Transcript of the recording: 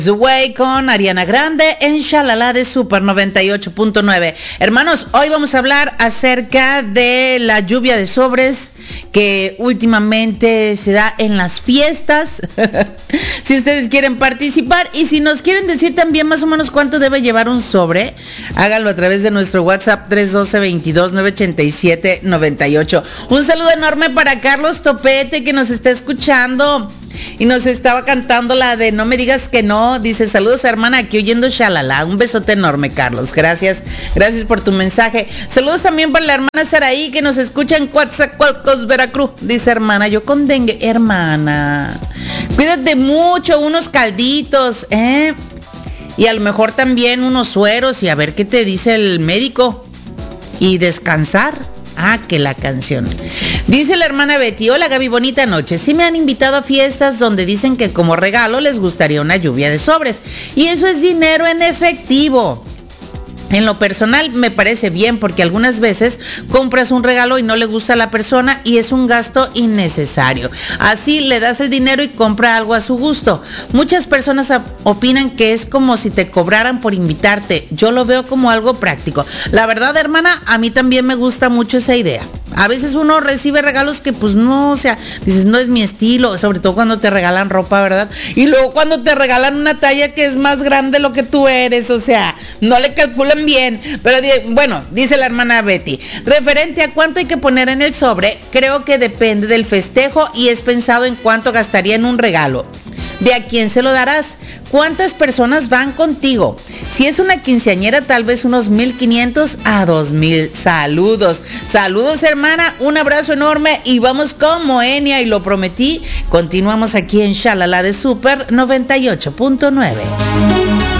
Way con Ariana Grande en Shalala de Super 98.9. Hermanos, hoy vamos a hablar acerca de la lluvia de sobres que últimamente se da en las fiestas. Si ustedes quieren participar y si nos quieren decir también más o menos cuánto debe llevar un sobre, háganlo a través de nuestro WhatsApp 312-22-987-98. Un saludo enorme para Carlos Topete, que nos está escuchando y nos estaba cantando la de No me digas que no. Dice: saludos, hermana, aquí oyendo Shalala. Un besote enorme, Carlos. Gracias por tu mensaje. Saludos también para la hermana Saraí, que nos escucha en Coatzacoalcos, Veracruz. Dice: hermana, yo con dengue. Hermana, cuídate mucho, unos calditos, y a lo mejor también unos sueros, y a ver qué te dice el médico. Y descansar. Que la canción. Dice la hermana Betty: hola Gaby, bonita noche. Sí me han invitado a fiestas donde dicen que como regalo les gustaría una lluvia de sobres. Y eso es dinero en efectivo. En lo personal me parece bien, porque algunas veces compras un regalo y no le gusta a la persona y es un gasto innecesario. Así le das el dinero y compra algo a su gusto. Muchas personas opinan que es como si te cobraran por invitarte. Yo lo veo como algo práctico. La verdad, hermana, a mí también me gusta mucho esa idea. A veces uno recibe regalos que pues no, o sea, dices, no es mi estilo, sobre todo cuando te regalan ropa, ¿verdad? Y luego cuando te regalan una talla que es más grande de lo que tú eres, o sea, no le calculan bien. Pero bueno, dice la hermana Betty: referente a cuánto hay que poner en el sobre, creo que depende del festejo y es pensado en cuánto gastaría en un regalo. ¿De a quién se lo darás? ¿Cuántas personas van contigo? Si es una quinceañera, tal vez unos 1,500 a 2,000. Saludos, hermana, un abrazo enorme y vamos con Moenia y Lo Prometí. Continuamos aquí en Shalala de Super 98.9.